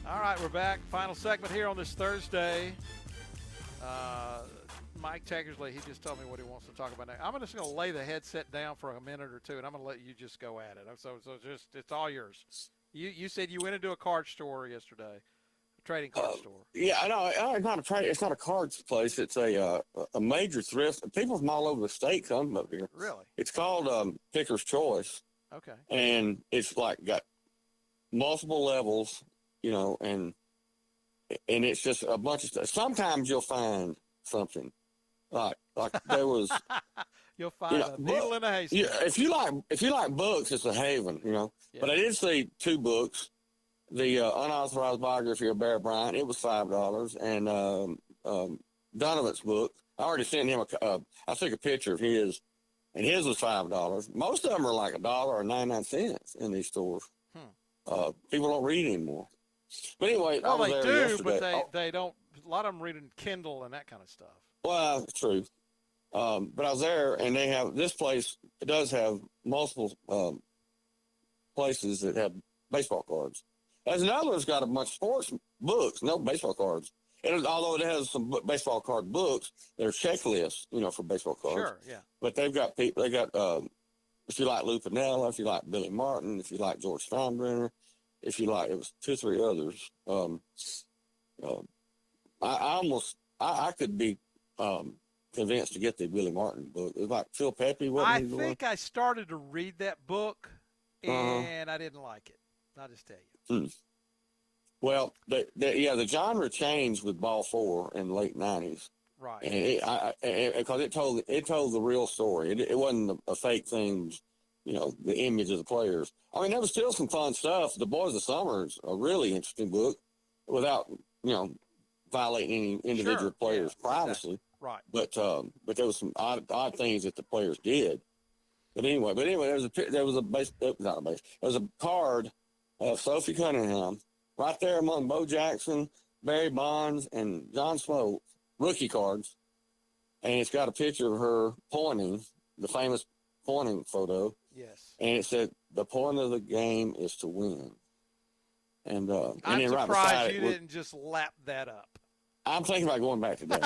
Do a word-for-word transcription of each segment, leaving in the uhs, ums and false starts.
All right, we're back. Final segment here on this Thursday. Uh, Mike Tackersley, he just told me what he wants to talk about now. I'm just going to lay the headset down for a minute or two, and I'm going to let you just go at it. So, so just it's all yours. You you said you went into a card store yesterday, a trading card Uh, store. yeah, I know. It's not a trade. It's not a cards place. It's a uh, a major thrift. People from all over the state come up here. Really? It's called um, Picker's Choice. Okay. And it's like got multiple levels, you know, and and it's just a bunch of stuff. Sometimes you'll find something like like there was. You'll find you know, a needle in a haystack. Yeah, if you like if you like books, it's a haven, you know. Yeah. But I did see two books. The uh, unauthorized biography of Bear Bryant, it was five dollars, and um, um, Donovan's book, I already sent him a. Uh, I took a picture of his, and his was five dollars. Most of them are like a dollar or ninety nine cents in these stores. Hmm. Uh, people don't read anymore. But anyway, I Well, was they there do, yesterday. but they, Oh, they don't. A lot of them reading Kindle and that kind of stuff. well, it's true. Um, but I was there, and they have this place. It does have multiple um, places that have baseball cards. There's another one's got a bunch of sports books, no baseball cards. And although it has some b- baseball card books, they're checklists, you know, for baseball cards. Sure, yeah. But they've got people. They got um, if you like Lou Piniella, if you like Billy Martin, if you like George Steinbrenner, if you like, it was two or three others. Um, uh, I, I almost, I, I could be um, convinced to get the Billy Martin book. It was like Phil Pepe. Wasn't I he the one? think I started to read that book, Uh-huh. and I didn't like it. I'll just tell you. Hmm. Well, the, the, yeah, the genre changed with Ball Four in the late nineties, Right. and it, I, because it told it told the real story. It, it wasn't a, a fake thing, you know, the image of the players. I mean, there was still some fun stuff. The Boys of Summer is a really interesting book, without you know violating any individual Sure, players' yeah, privacy. exactly. Right. But um, but there was some odd odd things that the players did. But anyway, but anyway, there was a pi- there was a base uh, not a base. There was a card of Sophie Cunningham right there among Bo Jackson, Barry Bonds, and John Smoke, rookie cards, and it's got a picture of her pointing, the famous pointing photo, Yes. and it said the point of the game is to win. And uh, and I'm then right beside surprised it you was- didn't just lap that up. I'm thinking about going back today.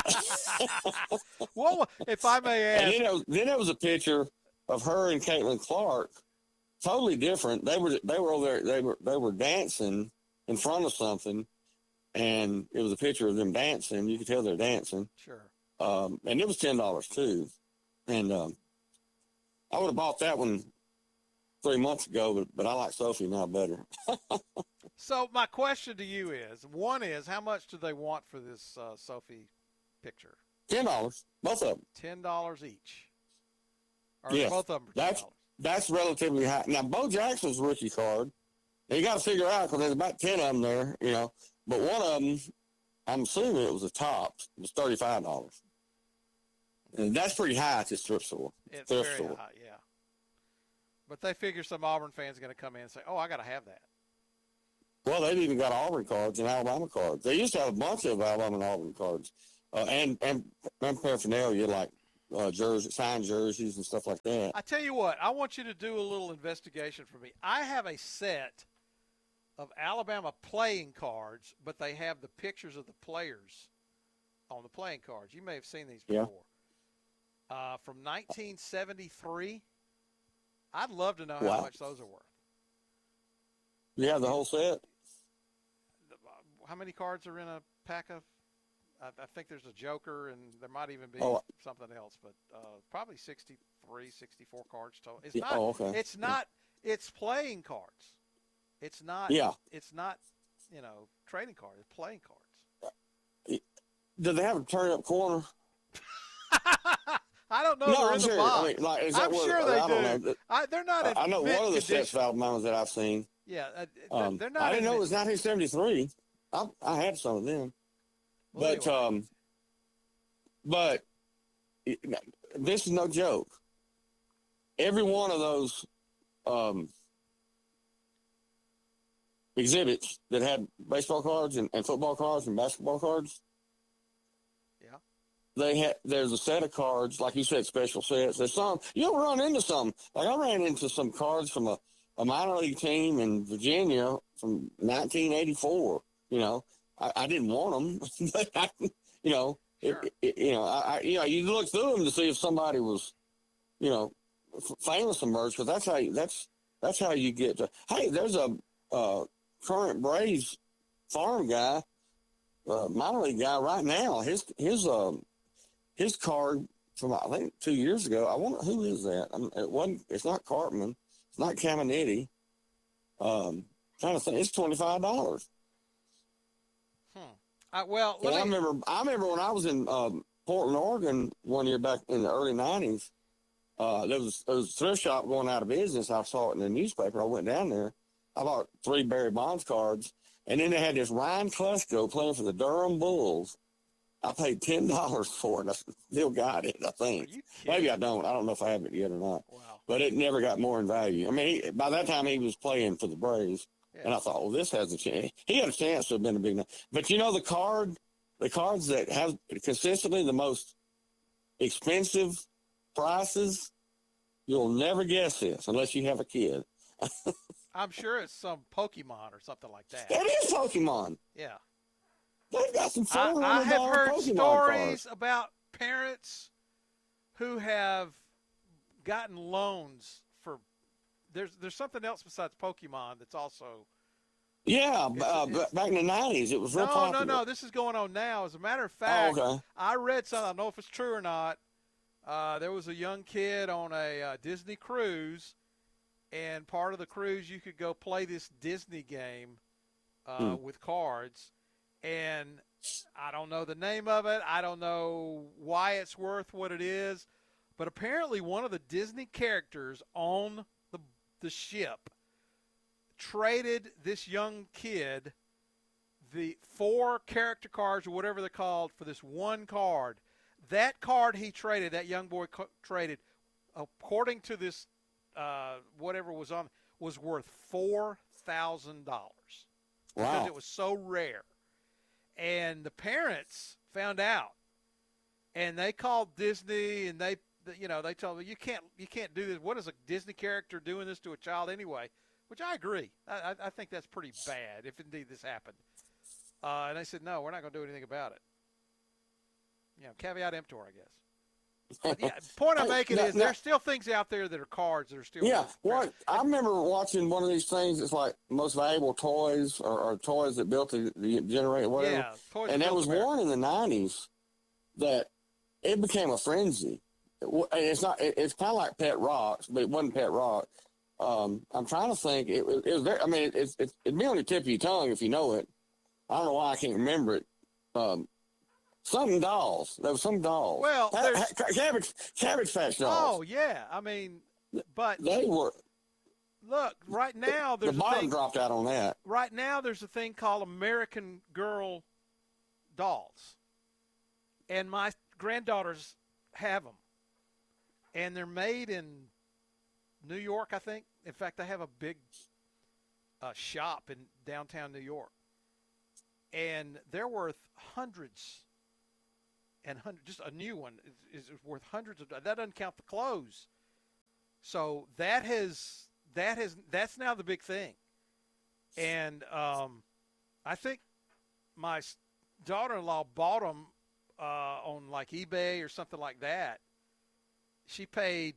Well, if I may And ask, then there, was, then there was a picture of her and Caitlin Clark, totally different. They were they were over there. They were they were dancing in front of something, and it was a picture of them dancing. You could tell they're dancing, sure. um, and it was ten dollars too. And um, I would have bought that one three months ago, but but I like Sophie now better. So my question to you is: one is, how much do they want for this uh, Sophie picture? Ten dollars, both of them. Ten dollars each. Or Yes, both of them are ten that's dollars. that's relatively high. Now Bo Jackson's rookie card. Now, you got to figure out because there's about ten of them there, you know. But one of them, I'm assuming it was a top, it was thirty-five dollars, and that's pretty high at this thrift store. It's thrift very store. high, yeah. But they figure some Auburn fans are going to come in and say, "Oh, I got to have that." Well, they've even got Auburn cards and Alabama cards. They used to have a bunch of Alabama and Auburn cards, uh, and and and paraphernalia like uh, jersey, signed jerseys and stuff like that. I tell you what, I want you to do a little investigation for me. I have a set of Alabama playing cards, but they have the pictures of the players on the playing cards. You may have seen these Yeah. before. Uh, from nineteen seventy-three. I'd love to know how Wow. much those are worth. You have the whole set. How many cards are in a pack of? I, I think there's a Joker, and there might even be Oh. something else, but uh, probably sixty-three, sixty-four cards total. It's Yeah, not. oh, okay. It's not. It's playing cards. It's not. Yeah. It's not. You know, trading cards. It's playing cards. Do they have a turn up corner? I don't know. No, they're I'm in the sure. box. I mean, like, is that I'm what- sure I they don't do. know. I, they're not. In I know mint one of the condition. sets of Alabama's that I've seen. Yeah, uh, Um, they're not. I didn't in know it mint- was nineteen seventy-three. I, I had some of them. Well, But anyway. um, but it- this is no joke. Every one of those um, exhibits that had baseball cards and, and football cards and basketball cards, Yeah. they had. There's a set of cards, like you said, special sets. There's some you'll run into some. Like I ran into some cards from a a minor league team in Virginia from nineteen eighty-four. You know, I, I didn't want them, but I, you know, Sure. it, it, you know, I, I, you know, you look through them to see if somebody was, you know, f- famous emerged, because that's how you, that's that's how you get to. Hey, there's a uh, current Braves farm guy, uh, minor league guy right now. His his um his card from I think two years ago. I wonder who is that. I mean, it wasn't. It's not Cartman. It's not Caminiti. Um, trying to think. It's twenty five dollars. Hmm. Uh, well, let And me, I remember. I remember when I was in um, Portland, Oregon, one year back in the early nineties. Uh, there was there was a thrift shop going out of business. I saw it in the newspaper. I went down there. I bought three Barry Bonds cards, and then they had this Ryan Klesko playing for the Durham Bulls. I paid ten dollars for it. I still got it, I are think. you kidding? Maybe I don't. I don't know if I have it yet or not. Wow. But it never got more in value. I mean, he, by that time he was playing for the Braves, Yeah. and I thought, well, this has a chance. He had a chance to have been a big. But you know, the card, the cards that have consistently the most expensive prices, you'll never guess this unless you have a kid. I'm sure it's some Pokemon or something like that. That is Pokemon. Yeah. They've got some I, four I hundred have dollar heard Pokemon stories cards. about parents who have gotten loans for. There's there's something else besides Pokemon that's also. Yeah, It's- uh, it's- back in the nineties, it was real No, popular. no, no. This is going on now. As a matter of fact, Oh, okay. I read something. I don't know if it's true or not. Uh, there was a young kid on a uh, Disney cruise, and part of the cruise you could go play this Disney game uh, Hmm. with cards. And I don't know the name of it. I don't know why it's worth what it is. But apparently one of the Disney characters on the, the ship traded this young kid the four character cards or whatever they're called for this one card. That card he traded, that young boy co- traded, according to this uh, whatever was on, was worth four thousand dollars because Wow. it was so rare. And the parents found out, and they called Disney, and they, you know, they told them you can't, you can't do this. What is a Disney character doing this to a child anyway? Which I agree. I, I think that's pretty bad if indeed this happened. Uh, and they said, no, we're not going to do anything about it. You know, caveat emptor, I guess. But yeah, point I'm Hey, making now- is now- there's still things out there that are cards that are still. Yeah, what I remember watching one of these things. It's like most valuable toys or, or toys that built the, the generator, whatever. Yeah, Toys and that there Built was America. one in the nineties that it became a frenzy. It, wa- and it's not. It, it's kind of like Pet Rocks, but it wasn't Pet Rock. Um, I'm trying to think. It, was- it was very. I mean, it, it's it's it'd be on the tip of your tongue if you know it. I don't know why I can't remember it. Um, Something dolls. There was some dolls. Well, Ha- there's- ha- cabbage, cabbage patch Oh dolls. yeah, I mean, but They were. look, right now The there's a bottom thing. dropped out on that. Right now there's a thing called American Girl dolls, and my granddaughters have them, and they're made in New York, I think. In fact, they have a big uh, shop in downtown New York, and they're worth hundreds and hundreds. Just a new one is, is worth hundreds of. That doesn't count the clothes. So that has that has that's now the big thing, and um, I think my s- daughter-in-law bought them uh, on like eBay or something like that. She paid,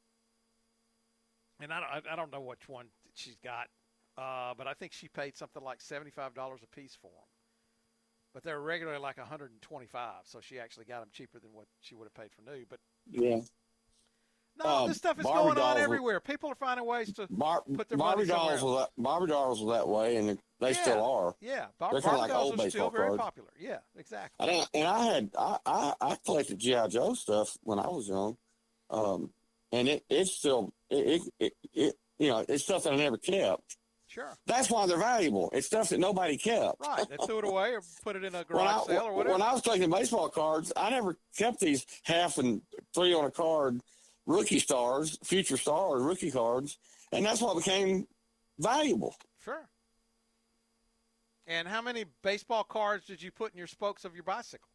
and I don't I don't know which one she's got, uh, but I think she paid something like seventy-five dollars a piece for them. But they're regularly like one hundred twenty-five, so she actually got them cheaper than what she would have paid for new. But Yeah. no, Um, this stuff is Barbie going on dolls were- everywhere. People are finding ways to Bar- put their Barbie money somewhere dolls was that, Barbie dolls was that way, and they Yeah. still are. Yeah, Bar- They're kinda Barbie like dolls old are still baseball very cards. popular. Yeah, exactly. And I, and I had I, I, I collected G I Joe stuff when I was young, um, and it it's still it, it, it, it you know it's stuff that I never kept. Sure. That's why they're valuable. It's stuff that nobody kept. Right. They threw it away or put it in a When I, garage sale or whatever. when I was collecting baseball cards, I never kept these half and three on a card rookie stars, future stars, rookie cards, and that's what became valuable. Sure. And how many baseball cards did you put in your spokes of your bicycle?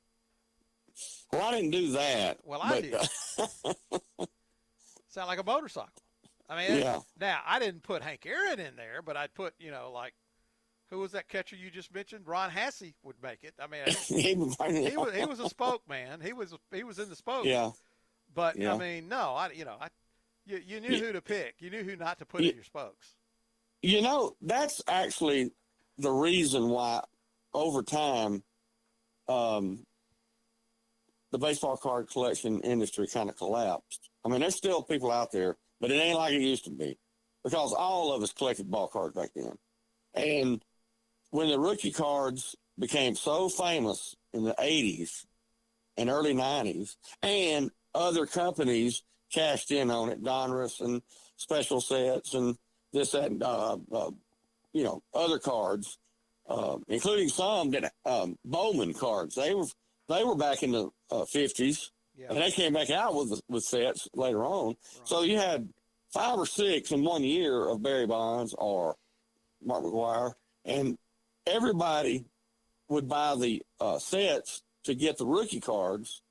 Well, I didn't do that. Well, I but, did. Sound like a motorcycle. I mean, Yeah. now I didn't put Hank Aaron in there, but I'd put, you know, like, who was that catcher you just mentioned? Ron Hassey would make it. I mean, he, was, he was he was a spoke man. He was he was in the spokes. Yeah. But Yeah. I mean, no, I you know I you, you knew Yeah. who to pick. You knew who not to put Yeah. in your spokes. You know, that's actually the reason why over time um, the baseball card collection industry kind of collapsed. I mean, there's still people out there, but it ain't like it used to be because all of us collected ball cards back then. And when the rookie cards became so famous in the eighties and early nineties, and other companies cashed in on it, Donruss and Special Sets and this, that, and, uh, uh, you know, other cards, uh, including some that um, Bowman cards. They were they were back in the uh, fifties, Yeah. and they came back out with with sets later on. Right. So you had five or six in one year of Barry Bonds or Mark McGwire, and everybody would buy the uh, sets to get the rookie cards,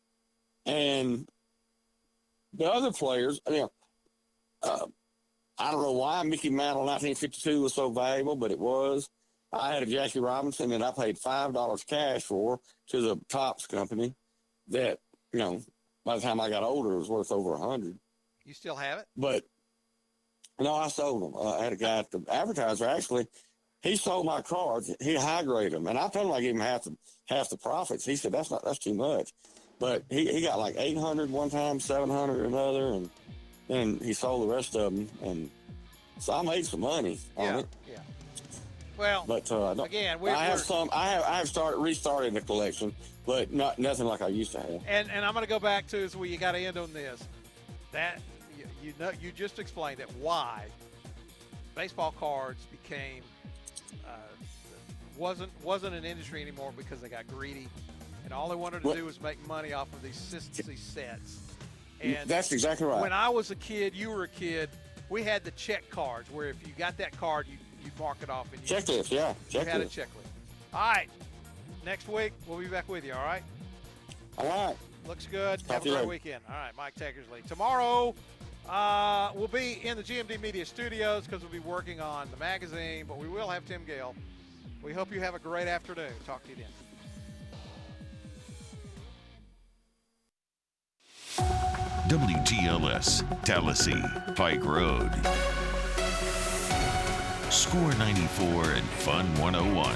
and the other players, you know, uh, I don't know why Mickey Mantle nineteen fifty-two was so valuable, but it was. I had a Jackie Robinson that I paid five dollars cash for to the Topps company that, you know, by the time I got older, it was worth over a hundred. You still have it? But no, I sold them. Uh, I had a guy at the advertiser, actually, he sold my cards. He high graded them. And I told him I gave him half the, half the profits. He said, that's not, that's too much. But he, he got like eight hundred one time, seven hundred another, and then he sold the rest of them. And so I made some money on Yeah. it. Yeah. Well, But uh, I don't- again, we, I have we're, some. I have. I have started restarted the collection, but not nothing like I used to have. and and I'm going to go back to is where you got to end on this. That you, you know you just explained it why baseball cards became uh, wasn't wasn't an industry anymore because they got greedy, and all they wanted to What? do was make money off of these consistency sets. And That's exactly right. when I was a kid, you were a kid, we had the check cards where if you got that card, you you mark it off and you, Checklist, yeah, you had a checklist. checklist. All right, next week we'll be back with you. All right. All right. Looks good. Talk Have a to you great later. weekend. All right, Mike Teckersley. Tomorrow, uh, we'll be in the G M D Media Studios because we'll be working on the magazine, but we will have Tim Gale. We hope you have a great afternoon. Talk to you then. W T L S, Tallahassee, Pike Road. Score ninety-four and Fun one oh one.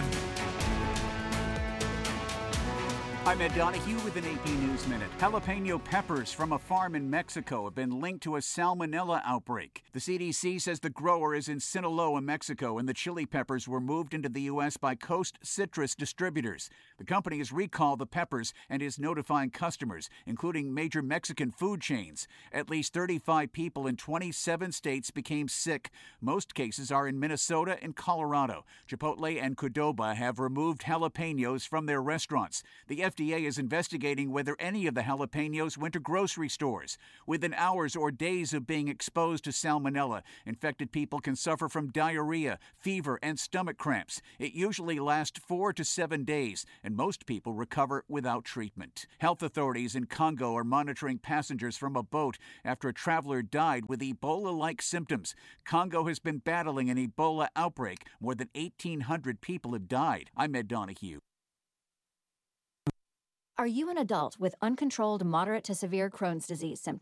I'm Ed Donahue with an A P News Minute. Jalapeno peppers from a farm in Mexico have been linked to a salmonella outbreak. The C D C says the grower is in Sinaloa, Mexico, and the chili peppers were moved into the U S by Coast Citrus Distributors. The company has recalled the peppers and is notifying customers, including major Mexican food chains. At least thirty-five people in twenty-seven states became sick. Most cases are in Minnesota and Colorado. Chipotle and Qdoba have removed jalapenos from their restaurants. The F D A is investigating whether any of the jalapenos went to grocery stores. Within hours or days of being exposed to salmonella, infected people can suffer from diarrhea, fever, and stomach cramps. It usually lasts four to seven days, and most people recover without treatment. Health authorities in Congo are monitoring passengers from a boat after a traveler died with Ebola-like symptoms. Congo has been battling an Ebola outbreak. More than eighteen hundred people have died. I'm Ed Donahue. Are you an adult with uncontrolled moderate to severe Crohn's disease symptoms?